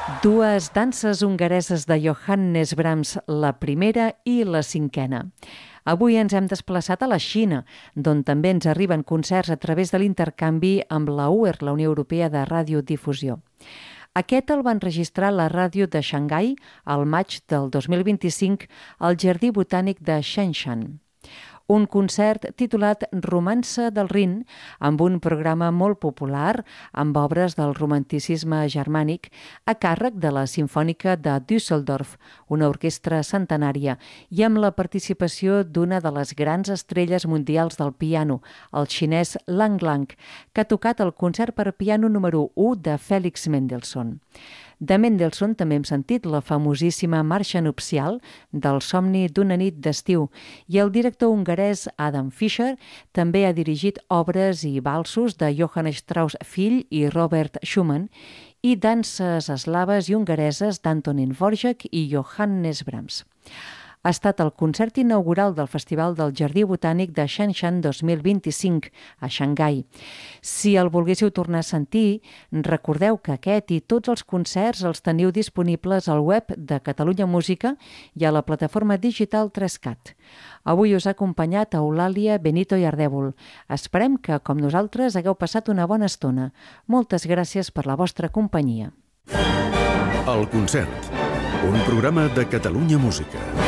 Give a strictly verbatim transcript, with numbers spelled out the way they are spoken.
Dues danses hongareses de Johannes Brahms, la primera i la cinquena. Avui ens hem desplaçat a la Xina, d'on també ens arriben concerts a través de l'intercanvi amb la U E R, la Unió Europea de Radiodifusió. Aquest el van registrar la ràdio de Xangai al maig del dos mil vint-i-cinc al Jardí Botànic de Shenzhen. Un concert titulat Romança del Rin, amb un programa molt popular amb obres del romanticisme germànic a càrrec de la Simfònica de Düsseldorf, una orquestra centenària, i amb la participació d'una de les grans estrelles mundials del piano, el xinès Lang Lang, que ha tocat el concert per piano número u de Félix Mendelssohn. De Mendelssohn també hem sentit la famosíssima marxa nupcial del somni d'una nit d'estiu i el director hongarès Adam Fischer també ha dirigit obres i valsos de Johann Strauss fill i Robert Schumann i danses eslaves i hongareses d'Antonín Dvořák i Johannes Brahms. Ha estat el concert inaugural del Festival del Jardí Botànic de Shenzhen dos mil vint-i-cinc a Xangai. Si el volguéssiu tornar a sentir, recordeu que aquest i tots els concerts els teniu disponibles al web de Catalunya Música i a la plataforma digital tres cat. Avui us ha acompanyat Eulàlia Benito i Ardèvol. Esperem que, com nosaltres, hagueu passat una bona estona. Moltes gràcies per la vostra companyia. El concert, un programa de Catalunya Música.